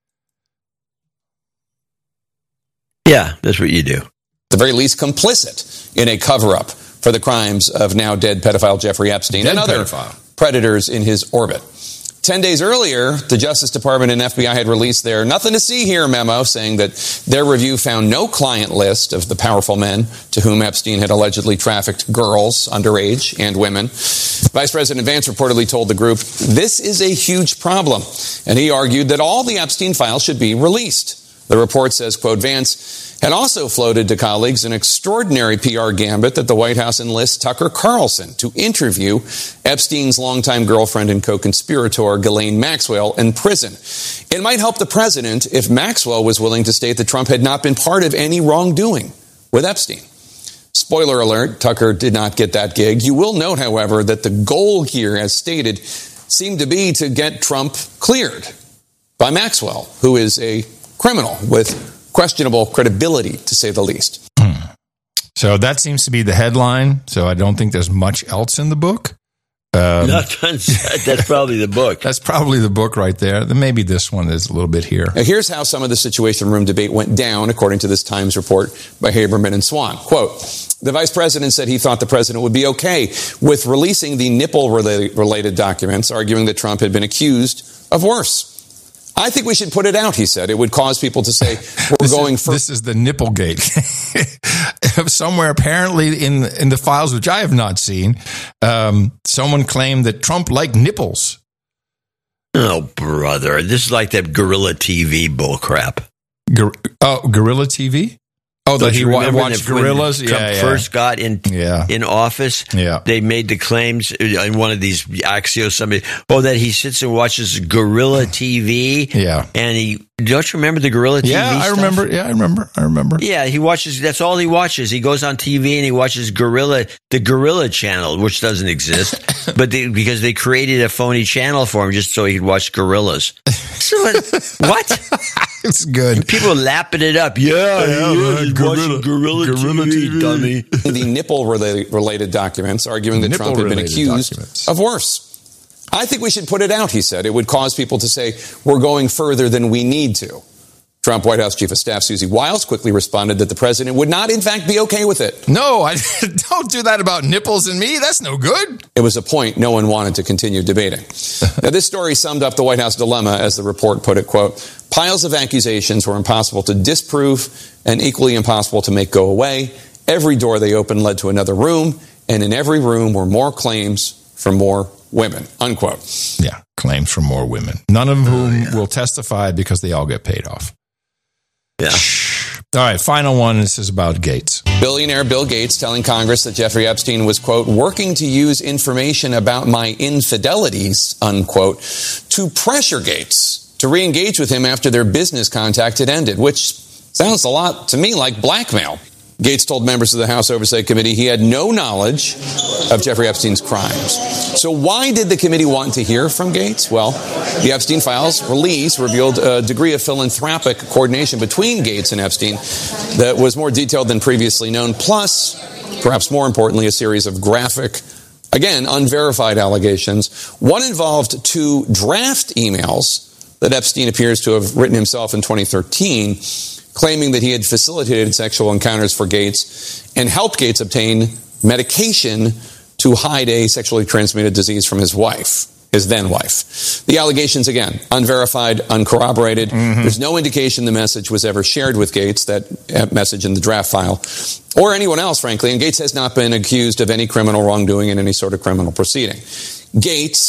Yeah, that's what you do. The very least complicit in a cover-up for the crimes of now-dead pedophile Jeffrey Epstein and other predators in his orbit. 10 days earlier, the Justice Department and FBI had released their nothing to see here memo, saying that their review found no client list of the powerful men to whom Epstein had allegedly trafficked girls, underage, and women. Vice President Vance reportedly told the group, "This is a huge problem," and he argued that all the Epstein files should be released. The report says, quote, Vance had also floated to colleagues an extraordinary PR gambit that the White House enlists Tucker Carlson to interview Epstein's longtime girlfriend and co-conspirator, Ghislaine Maxwell, in prison. It might help the president if Maxwell was willing to state that Trump had not been part of any wrongdoing with Epstein. Spoiler alert, Tucker did not get that gig. You will note, however, that the goal here, as stated, seemed to be to get Trump cleared by Maxwell, who is a criminal with questionable credibility, to say the least. So that seems to be the headline. So I don't think there's much else in the book. That's probably the book. That's probably the book right there. Then maybe this one is a little bit here. Now, here's how some of the Situation Room debate went down, according to this Times report by Haberman and Swan. Quote, the vice president said he thought the president would be okay with releasing the nipple-related documents, arguing that Trump had been accused of worse. I think we should put it out, he said. It would cause people to say, we're going for... This is the Nipplegate. Somewhere apparently in the files, which I have not seen, someone claimed that Trump liked nipples. Oh, brother. This is like that Gorilla TV bullcrap. Gorilla TV? Oh, that he watched Gorillas? When Trump first got in office, they made the claims in one of these Axios, that he sits and watches Gorilla TV. Yeah. And don't you remember the Gorilla TV stuff? I remember. Yeah, he watches, that's all he watches. He goes on TV and he watches the Gorilla channel, which doesn't exist, but because they created a phony channel for him just so he could watch gorillas. So, what? It's good. People lapping it up. Gorilla TV, dummy. The nipple-related documents, arguing that Trump had been accused of worse. I think we should put it out, he said. It would cause people to say, we're going further than we need to. Trump White House Chief of Staff Susie Wiles quickly responded that the president would not, in fact, be okay with it. No, don't do that about nipples and me. That's no good. It was a point no one wanted to continue debating. Now, this story summed up the White House dilemma, as the report put it, quote, piles of accusations were impossible to disprove and equally impossible to make go away. Every door they opened led to another room, and in every room were more claims from more women, unquote. Yeah, claims from more women. None of whom will testify because they all get paid off. Yeah. All right, final one. This is about Gates. Billionaire Bill Gates telling Congress that Jeffrey Epstein was, quote, working to use information about my infidelities, unquote, to pressure Gates to re-engage with him after their business contact had ended, which sounds a lot to me like blackmail. Gates told members of the House Oversight Committee he had no knowledge of Jeffrey Epstein's crimes. So why did the committee want to hear from Gates? Well, the Epstein files release revealed a degree of philanthropic coordination between Gates and Epstein that was more detailed than previously known, plus, perhaps more importantly, a series of graphic, again, unverified allegations. One involved 2 draft emails that Epstein appears to have written himself in 2013, claiming that he had facilitated sexual encounters for Gates and helped Gates obtain medication to hide a sexually transmitted disease from his wife, his then wife. The allegations, again, unverified, uncorroborated. There's no indication the message was ever shared with Gates, that message in the draft file, or anyone else, frankly. And Gates has not been accused of any criminal wrongdoing in any sort of criminal proceeding. Gates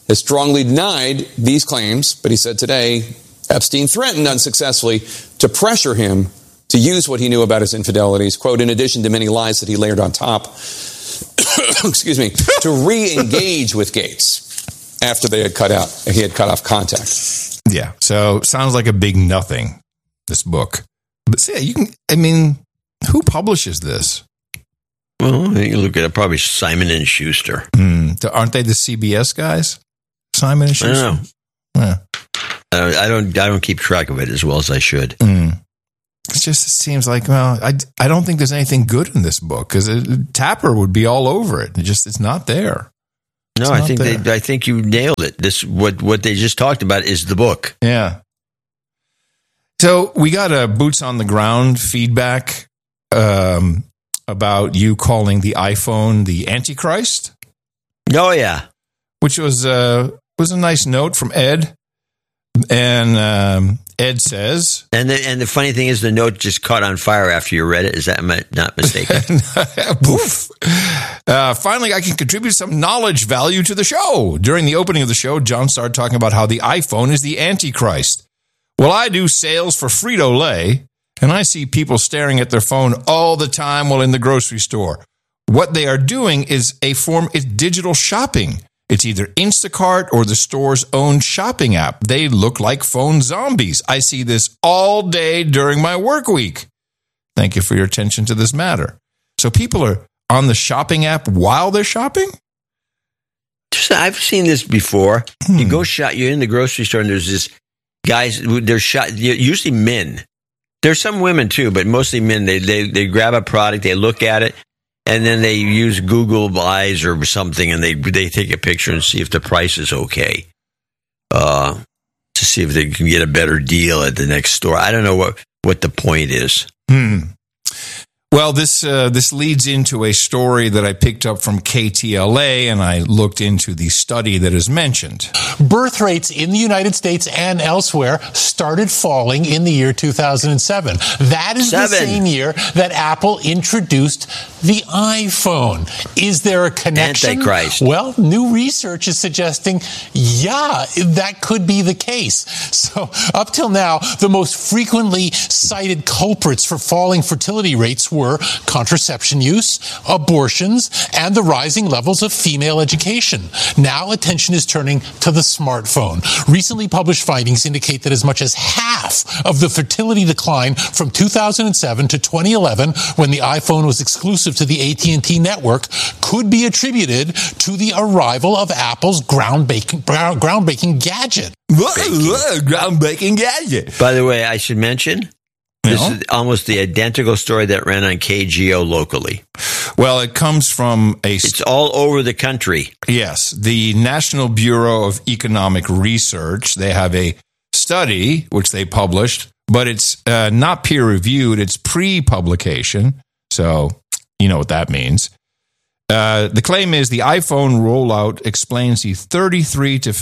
has strongly denied these claims, but he said today Epstein threatened unsuccessfully to pressure him to use what he knew about his infidelities, quote, in addition to many lies that he layered on top, excuse me, to re-engage with Gates after he had cut off contact. Yeah, so sounds like a big nothing, this book. But see, who publishes this? Well, you look at it, probably Simon & Schuster. Aren't they the CBS guys? Simon & Schuster? I don't know. Yeah. I don't keep track of it as well as I should. It seems like, well, I don't think there's anything good in this book because Tapper would be all over it. It's not there. No, I think you nailed it. This what they just talked about is the book. Yeah. So we got a boots on the ground feedback about you calling the iPhone the Antichrist. Oh yeah, which was a nice note from Ed. And Ed says, and the funny thing is, the note just caught on fire after you read it. Is that not mistaken? Poof! Finally, I can contribute some knowledge value to the show. During the opening of the show, John started talking about how the iPhone is the Antichrist. Well, I do sales for Frito-Lay, and I see people staring at their phone all the time while in the grocery store. What they are doing is it's digital shopping. It's either Instacart or the store's own shopping app. They look like phone zombies. I see this all day during my work week. Thank you for your attention to this matter. So people are on the shopping app while they're shopping? I've seen this before. You go you're in the grocery store and there's this guys, they're usually men. There's some women too, but mostly men. They grab a product, they look at it, and then they use Google Eyes or something, and they take a picture and see if the price is okay. To see if they can get a better deal at the next store. I don't know what the point is. Well, this leads into a story that I picked up from KTLA, and I looked into the study that is mentioned. Birth rates in the United States and elsewhere started falling in the year 2007. That is the same year that Apple introduced the iPhone. Is there a connection? Antichrist. Well, new research is suggesting, yeah, that could be the case. So up till now, the most frequently cited culprits for falling fertility rates were contraception use, abortions, and the rising levels of female education. Now attention is turning to the smartphone. Recently published findings indicate that as much as half of the fertility decline from 2007 to 2011, when the iPhone was exclusive to the AT&T network, could be attributed to the arrival of Apple's groundbreaking gadget. Groundbreaking gadget. By the way, I should mention, this is almost the identical story that ran on KGO locally. Well, it comes from It's all over the country. Yes, the National Bureau of Economic Research. They have a study which they published, but it's not peer-reviewed. It's pre-publication, so you know what that means. The claim is the iPhone rollout explains the 33 to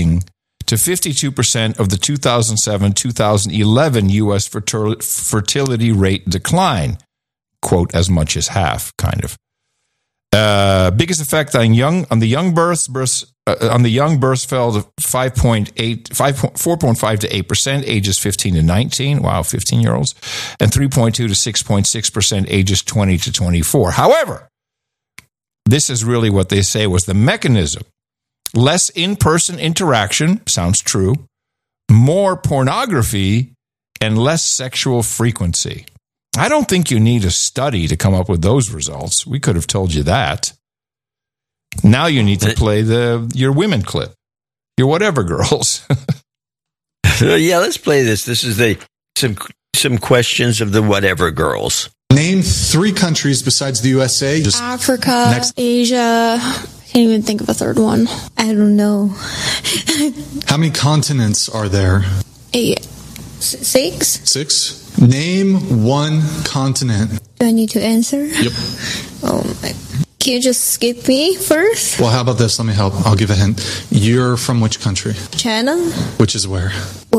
52% of the 2007-2011 U.S. fertility rate decline. Quote, as much as half, kind of. Biggest effect on the young births fell to 4.5 to 8%, ages 15 to 19. Wow, 15-year-olds. And 3.2 to 6.6%, ages 20 to 24. However, this is really what they say was the mechanism. Less in-person interaction, sounds true, more pornography, and less sexual frequency. I don't think you need a study to come up with those results. We could have told you that. Now you need to play your women clip, your whatever girls. Yeah, let's play this. This is some questions of the whatever girls. Name 3 countries besides the USA. Africa, Asia. Can't even think of a third one. I don't know. How many continents are there? 8. 6? 6. Name 1 continent. Do I need to answer? Yep. Oh my. Can you just skip me first? Well, how about this? Let me help. I'll give a hint. You're from which country? China. Which is where?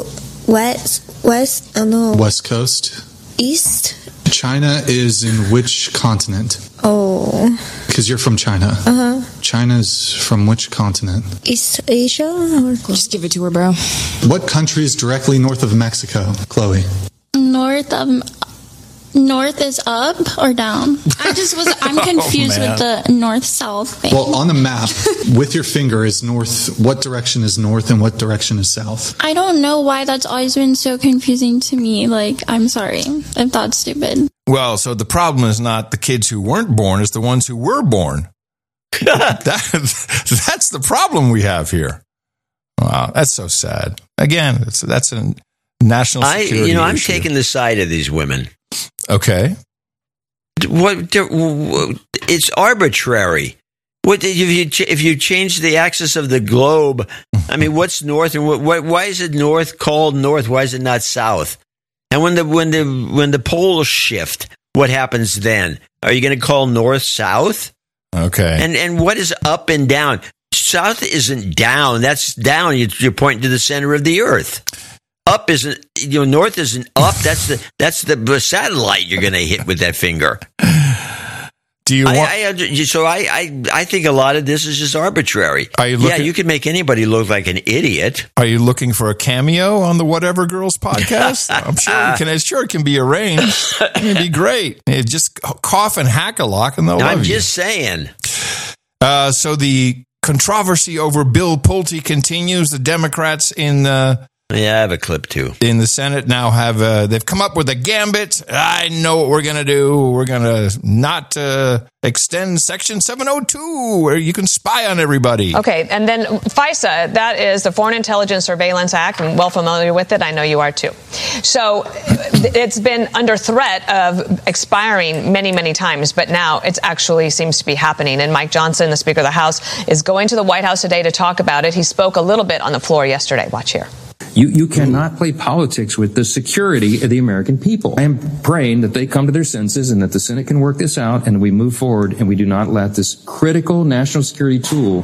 West. Oh no. West Coast. East. China is in which continent? Oh. Because you're from China. China's from which continent? East Asia? Just give it to her, bro. What country is directly north of Mexico, Chloe? North is up or down? I'm confused with the north-south thing. Well, on the map, with your finger is north. What direction is north and what direction is south? I don't know why that's always been so confusing to me. I'm sorry if that's stupid. Well, so the problem is not the kids who weren't born, it's the ones who were born. That's the problem we have here. Wow, that's so sad. Again, that's a national security I'm issue. taking the side of these women. Okay. It's arbitrary. If you change the axis of the globe? I mean, what's north and why is it north called north? Why is it not south? And when the poles shift, what happens then? Are you going to call north south? Okay. And what is up and down? South isn't down. That's down. You're pointing to the center of the earth. Up isn't, north isn't up. That's the satellite you're going to hit with that finger. Do you want? I think a lot of this is just arbitrary. You can make anybody look like an idiot. Are you looking for a cameo on the Whatever Girls podcast? I'm sure it can be arranged. It'd be great. Just cough and hack a lock and they'll love you. I'm just saying. So the controversy over Bill Pulte continues. The Democrats I have a clip too. In the Senate now they've come up with a gambit. I know what we're going to do. We're going to not extend Section 702 where you can spy on everybody. Okay, and then FISA, that is the Foreign Intelligence Surveillance Act. I'm well familiar with it. I know you are too. So it's been under threat of expiring many, many times, but now it actually seems to be happening. And Mike Johnson, the Speaker of the House, is going to the White House today to talk about it. He spoke a little bit on the floor yesterday. Watch here. You cannot play politics with the security of the American people. I am praying that they come to their senses and that the Senate can work this out and we move forward and we do not let this critical national security tool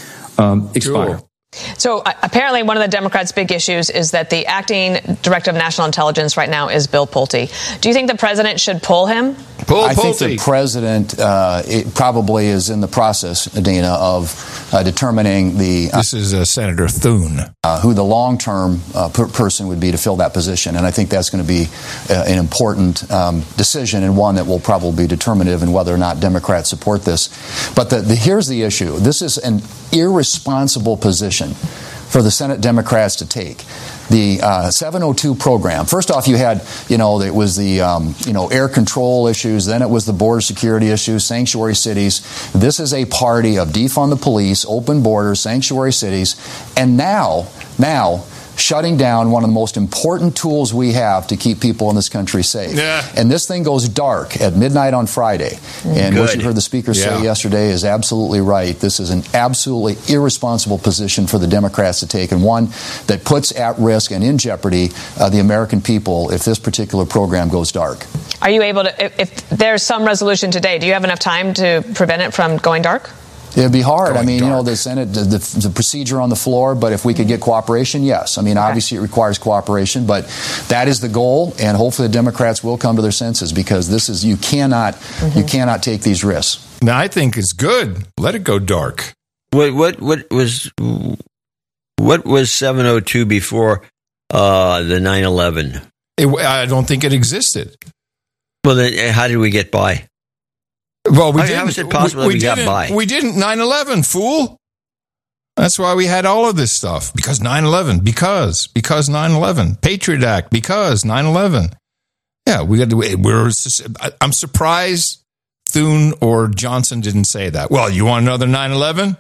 expire. So apparently one of the Democrats' big issues is that the acting director of national intelligence right now is Bill Pulte. Do you think the president should pull him? I think the president probably is in the process, Adina, of determining this is Senator Thune. Who the long-term person would be to fill that position. And I think that's going to be an important decision and one that will probably be determinative in whether or not Democrats support this. But here's the issue. This is an irresponsible position for the Senate Democrats to take. The 702 program. First off, you had, it was the, air control issues. Then it was the border security issues, sanctuary cities. This is a party of defund the police, open borders, sanctuary cities. And now, shutting down one of the most important tools we have to keep people in this country safe. Yeah. And this thing goes dark at midnight on Friday. And what you heard the speaker say yesterday is absolutely right. This is an absolutely irresponsible position for the Democrats to take, and one that puts at risk and in jeopardy the American people if this particular program goes dark. Are you able to, if there's some resolution today, do you have enough time to prevent it from going dark? It'd be hard. The Senate, the procedure on the floor, but if we could get cooperation, yes. Obviously it requires cooperation, but that is the goal, and hopefully the Democrats will come to their senses because you cannot take these risks. Now, I think it's good. Let it go dark. What was 702 before the 9/11? I don't think it existed. Well, then how did we get by? Well, we didn't. How is it possible that we got by? We didn't 9/11, fool. That's why we had all of this stuff. Because 9/11. Because 9/11. Patriot Act. Because 9/11. Yeah, I'm surprised Thune or Johnson didn't say that. Well, you want another 9/11?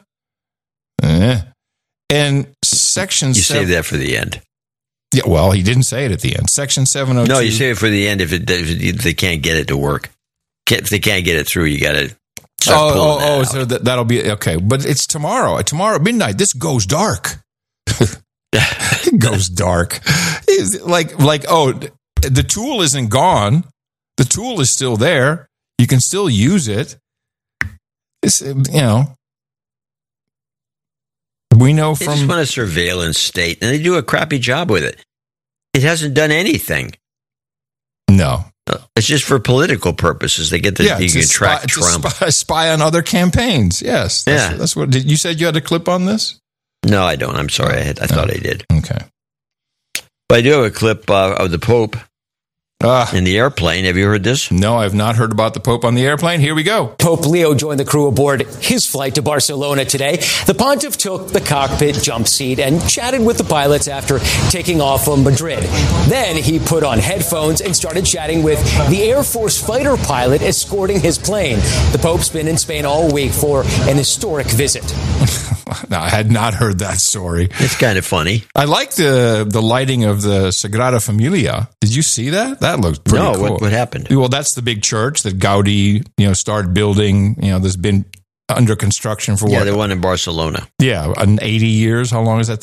And Section 7... You save that for the end. Yeah, well, he didn't say it at the end. Section 702... No, you save it for the end if they can't get it to work. If they can't get it through, you got to start pulling that out. So that'll be... Okay, but it's tomorrow. Tomorrow at midnight, this goes dark. It goes dark. It's like, the tool isn't gone. The tool is still there. You can still use it. It's, we know They just want a surveillance state, and they do a crappy job with it. It hasn't done anything. No. It's just for political purposes. They get you can track Trump. Spy on other campaigns. Yes. That's what you said. You had a clip on this? No, I don't. I'm sorry. I thought I did. Okay. But I do have a clip of the Pope in the airplane. Have you heard this? No, I've not heard about the Pope on the airplane. Here we go. Pope Leo joined the crew aboard his flight to Barcelona today. The pontiff took the cockpit jump seat and chatted with the pilots after taking off from Madrid. Then he put on headphones and started chatting with the Air Force fighter pilot escorting his plane. The Pope's been in Spain all week for an historic visit. No, I had not heard that story. It's kind of funny. I like the lighting of the Sagrada Familia. Did you see that? That looked pretty cool. No, what happened? Well, that's the big church that Gaudi, started building. There's been under construction for what? Yeah, the one in Barcelona. Yeah, 80 years. How long has that